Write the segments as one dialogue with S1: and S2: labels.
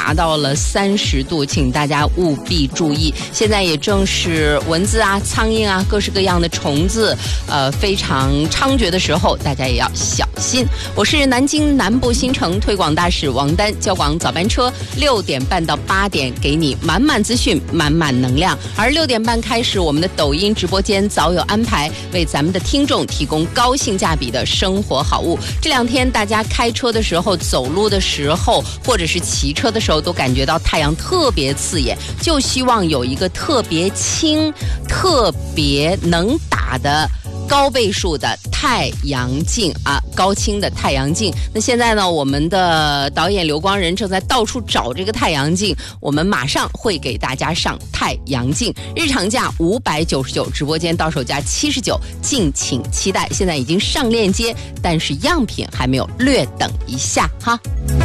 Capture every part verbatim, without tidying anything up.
S1: 达到了三十度，请大家务必注意。现在也正是蚊子啊、苍蝇啊、各式各样的虫子，呃，非常猖獗的时候，大家也要小心。我是南京南部新城推广大使王丹，交广早班车六点半到八点，给你满满资讯、满满能量。而六点半开始，我们的抖音直播间早有安排，为咱们的听众提供高性价比的生活好物。这两天大家开车的时候、走路的时候，或者是骑车的时候，都感觉到太阳特别刺眼，就希望有一个特别轻、特别能打的高倍数的太阳镜啊，高清的太阳镜。那现在呢，我们的导演刘光仁正在到处找这个太阳镜，我们马上会给大家上太阳镜，日常价五百九十九，直播间到手价七十九，敬请期待。现在已经上链接，但是样品还没有，略等一下哈。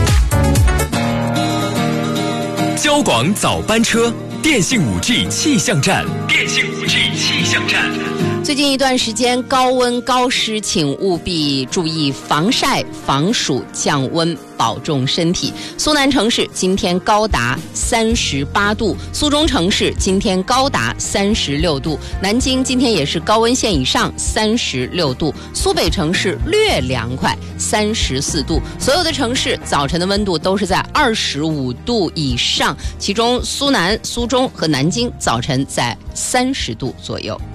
S2: 交广早班车，电信 五 G 气象站，电信 五 G 气象站。
S1: 最近一段时间高温高湿，请务必注意防晒、防暑、降温，保重身体。苏南城市今天高达三十八度，苏中城市今天高达三十六度，南京今天也是高温线以上三十六度，苏北城市略凉快三十四度。所有的城市早晨的温度都是在二十五度以上，其中苏南、苏中和南京早晨在三十度左右。